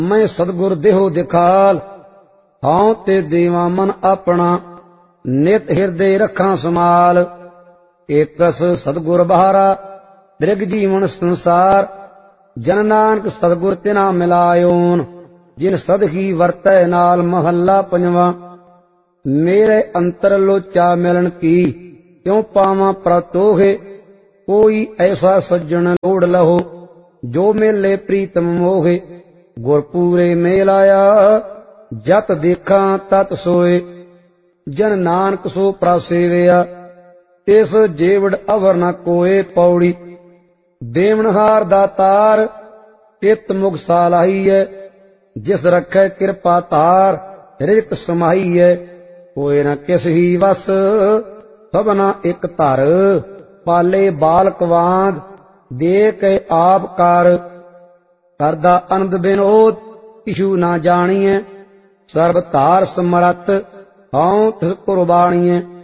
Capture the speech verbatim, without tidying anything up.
मैं सतगुर देहो दिखाल, हां ते देवा मन अपना, नित हिरदे रखा समाल। एकस सतगुर बहारा, दृग जीवन संसार, जन नानक सतगुर तिना मिलायोन, जिन सदही वरतै नाल। महला पंजवा। मेरे अंतर लोचा मिलन की, क्यों पावा प्रतोहे, कोई ऐसा सज्जन लोड़ लहो, जो मेले प्रीतम मोहे। गुरपूरे मेल आया, जत देखा तत सोए, जन नानक सो प्रासेविया, तिस जेवड़ अवर न कोए। पौड़ी। देवनहार दातार, चित मुख सालाही है, जिस रखे कृपा तार, रिक्त समाही है। कोई न किस ही वस, सबना एक धर, पाले बालक वांग, दे के आप कर। करदा आनंद विनोद, किशु ना जानिए, सर्व धार समरथ, हां तिस कुर्बानिए।